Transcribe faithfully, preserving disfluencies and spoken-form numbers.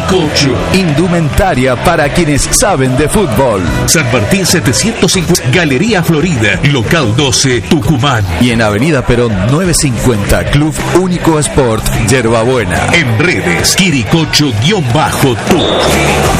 Quiricocho. Indumentaria para quienes saben de fútbol. San Martín setecientos cincuenta, Galería Florida, local doce, Tucumán. Y en Avenida Perón novecientos cincuenta, Club Único Sport, Yerbabuena. En redes, Quiricocho-Tour.